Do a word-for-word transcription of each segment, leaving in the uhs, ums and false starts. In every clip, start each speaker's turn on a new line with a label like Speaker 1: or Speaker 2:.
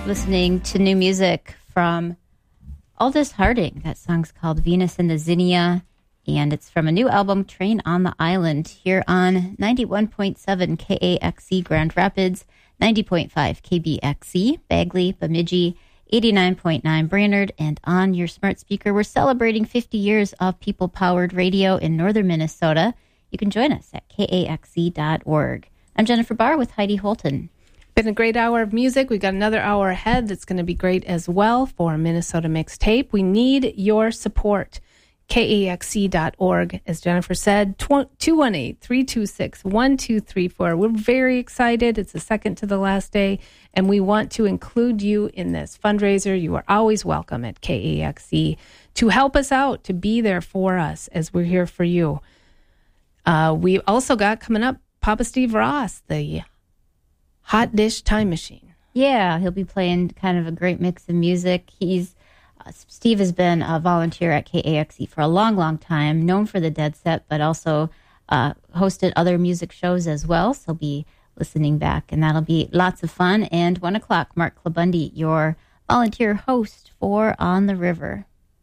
Speaker 1: listening to new music from Aldous Harding. That song's called Venus and the Zinnia, and it's from a new album, Train on the Island, here on ninety-one point seven K A X E Grand Rapids, ninety point five K B X E Bagley, Bemidji, eighty-nine point nine Brainerd, and on your smart speaker. We're celebrating fifty years of people-powered radio in northern Minnesota. You can join us at K A X E dot org. I'm Jennifer Barr with Heidi Holton.
Speaker 2: Been a great hour of music. We've got another hour ahead that's going to be great as well for Minnesota Mixtape. We need your support. K A X E dot org, as Jennifer said, two one eight, three two six, one two three four. We're very excited. It's the second to the last day, and we want to include you in this fundraiser. You are always welcome at K A X E to help us out, to be there for us as we're here for you. Uh, we also got coming up Papa Steve Ross, the Hot Dish Time Machine.
Speaker 1: Yeah, he'll be playing kind of a great mix of music. He's uh, Steve has been a volunteer at K A X E for a long, long time, known for the Dead Set, but also uh, hosted other music shows as well. So be listening back, and that'll be lots of fun. And one o'clock, Mark Klabundy, your volunteer host for On the River.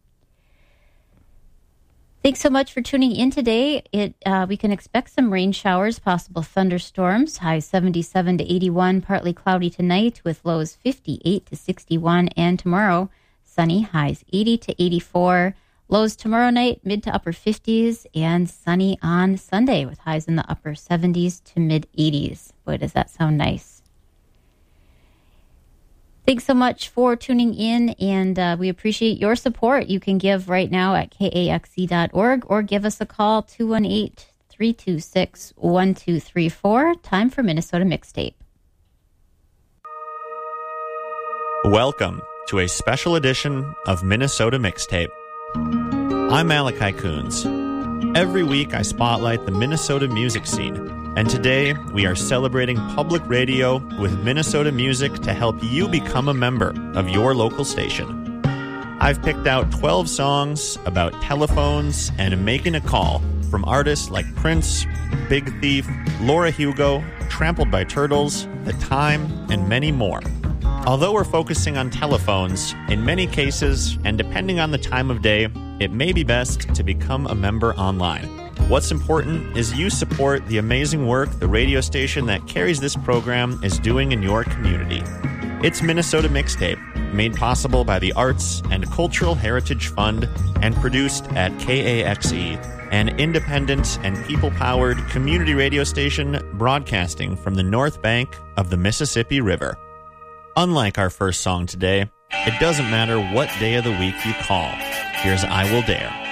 Speaker 1: Thanks so much for tuning in today. It uh, we can expect some rain showers, possible thunderstorms, highs seventy-seven to eighty-one, partly cloudy tonight with lows fifty-eight to sixty-one, and tomorrow, sunny, highs eighty to eighty-four, lows tomorrow night, mid to upper fifties, and sunny on Sunday with highs in the upper seventies to mid eighties. Boy, does that sound nice. Thanks so much for tuning in, and uh, we appreciate your support. You can give right now at K A X E dot org or give us a call, two one eight, three two six, one two three four. Time for Minnesota Mixtape.
Speaker 3: Welcome to a special edition of Minnesota Mixtape. I'm Malachi Coons. Every week I spotlight the Minnesota music scene, and today we are celebrating public radio with Minnesota music to help you become a member of your local station. I've picked out twelve songs about telephones and making a call from artists like Prince, Big Thief, Laura Hugo, Trampled by Turtles, The Time, and many more. Although we're focusing on telephones, in many cases, and depending on the time of day, it may be best to become a member online. What's important is you support the amazing work the radio station that carries this program is doing in your community. It's Minnesota Mixtape, made possible by the Arts and Cultural Heritage Fund and produced at K A X E, an independent and people-powered community radio station broadcasting from the north bank of the Mississippi River. Unlike our first song today, it doesn't matter what day of the week you call. Here's I Will Dare.